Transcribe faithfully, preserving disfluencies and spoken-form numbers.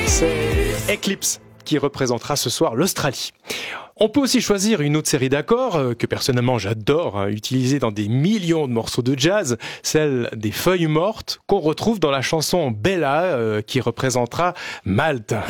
C'est Eclipse qui représentera ce soir l'Australie. On peut aussi choisir une autre série d'accords euh, que personnellement j'adore, hein, utiliser dans des millions de morceaux de jazz, celle des feuilles mortes qu'on retrouve dans la chanson Bella euh, qui représentera Malte.